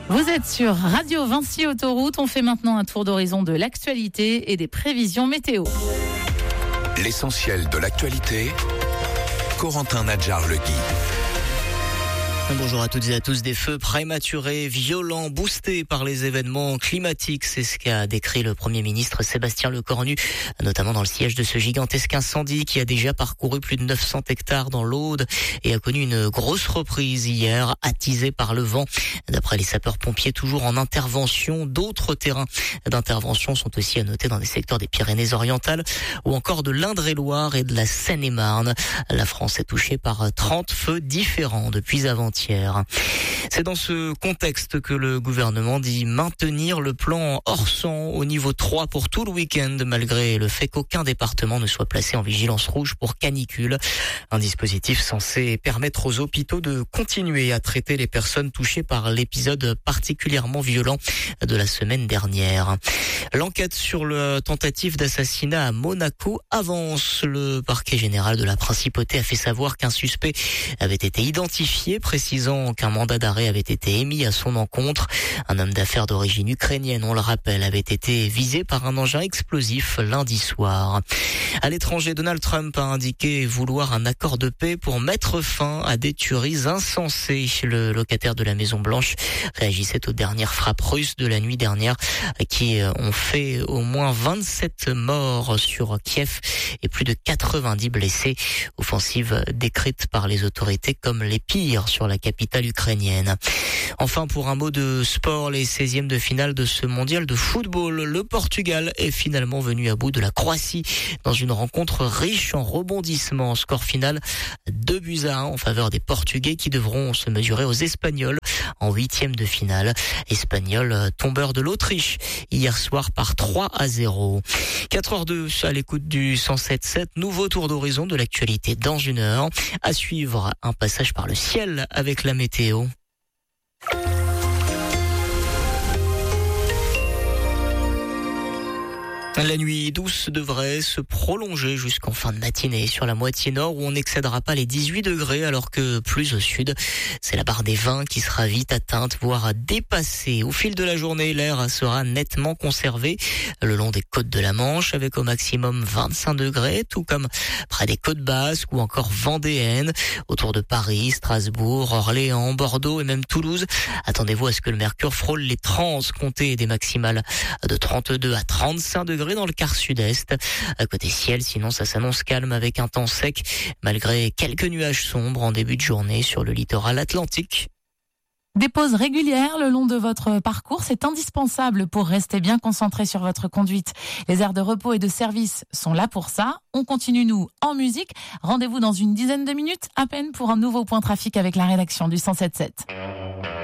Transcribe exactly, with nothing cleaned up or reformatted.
Vous êtes sur Radio Vinci Autoroute. On fait maintenant un tour d'horizon de l'actualité et des prévisions météo. L'essentiel de l'actualité, Corentin Nadjar-Legui. Bonjour à toutes et à tous. Des feux prématurés, violents, boostés par les événements climatiques. C'est ce qu'a décrit le Premier ministre Sébastien Lecornu, notamment dans le siège de ce gigantesque incendie qui a déjà parcouru plus de neuf cents hectares dans l'Aude et a connu une grosse reprise hier, attisée par le vent. D'après les sapeurs-pompiers, toujours en intervention, d'autres terrains d'intervention sont aussi à noter dans des secteurs des Pyrénées-Orientales ou encore de l'Indre-et-Loire et de la Seine-et-Marne. La France est touchée par trente feux différents depuis avant-hier. C'est dans ce contexte que le gouvernement dit maintenir le plan Orsan au niveau trois pour tout le week-end, malgré le fait qu'aucun département ne soit placé en vigilance rouge pour canicule. Un dispositif censé permettre aux hôpitaux de continuer à traiter les personnes touchées par l'épisode particulièrement violent de la semaine dernière. L'enquête sur la tentative d'assassinat à Monaco avance. Le parquet général de la Principauté a fait savoir qu'un suspect avait été identifié, précisant qu'un mandat d'arrêt avait été émis à son encontre. Un homme d'affaires d'origine ukrainienne, on le rappelle, avait été visé par un engin explosif lundi soir. À l'étranger, Donald Trump a indiqué vouloir un accord de paix pour mettre fin à des tueries insensées. Le locataire de la Maison Blanche réagissait aux dernières frappes russes de la nuit dernière qui ont fait au moins vingt-sept morts sur Kiev et plus de quatre-vingt-dix blessés. Offensive décrite par les autorités comme les pires sur la capitale ukrainienne. Enfin, pour un mot de sport, les seizièmes de finale de ce mondial de football, le Portugal est finalement venu à bout de la Croatie dans une rencontre riche en rebondissements. Score final deux buts à un en faveur des Portugais qui devront se mesurer aux Espagnols en huitième de finale. Espagnols tombeurs de l'Autriche hier soir par trois à zéro. quatre heures deux à l'écoute du cent sept sept. Nouveau tour d'horizon de l'actualité dans une heure. À suivre, un passage par le ciel avec la météo. La nuit douce devrait se prolonger jusqu'en fin de matinée sur la moitié nord où on n'excédera pas les dix-huit degrés alors que plus au sud, c'est la barre des vingt qui sera vite atteinte, voire dépassée. Au fil de la journée, l'air sera nettement conservé le long des côtes de la Manche avec au maximum vingt-cinq degrés, tout comme près des côtes basques ou encore vendéennes, autour de Paris, Strasbourg, Orléans, Bordeaux et même Toulouse. Attendez-vous à ce que le mercure frôle les trente, comptez des maximales de trente-deux à trente-cinq degrés dans le quart sud-est. À côté ciel, sinon ça s'annonce calme avec un temps sec, malgré quelques nuages sombres en début de journée sur le littoral atlantique. Des pauses régulières le long de votre parcours, c'est indispensable pour rester bien concentré sur votre conduite. Les aires de repos et de service sont là pour ça. On continue, nous, en musique. Rendez-vous dans une dizaine de minutes à peine pour un nouveau point trafic avec la rédaction du cent sept sept.